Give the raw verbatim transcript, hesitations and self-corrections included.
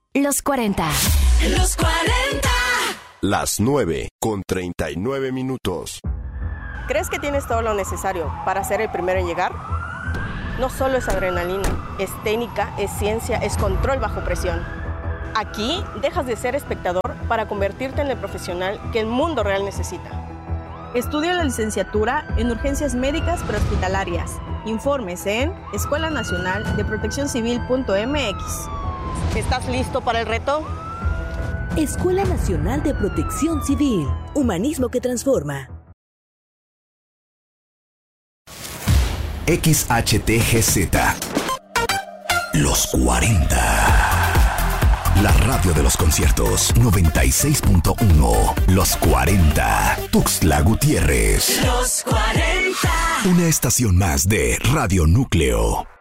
Los cuarenta. Los cuarenta. Las nueve con treinta y nueve minutos. ¿Crees que tienes todo lo necesario para ser el primero en llegar? No solo es adrenalina, es técnica, es ciencia, es control bajo presión. Aquí dejas de ser espectador para convertirte en el profesional que el mundo real necesita. Estudia la licenciatura en urgencias médicas prehospitalarias. Informes en escuela nacional de protección civil punto m x. ¿Estás listo para el reto? Escuela Nacional de Protección Civil. Humanismo que transforma. X H T G Z. Los cuarenta. La radio de los conciertos. noventa y seis punto uno. Los cuarenta. Tuxtla Gutiérrez. Los cuarenta. Una estación más de Radio Núcleo.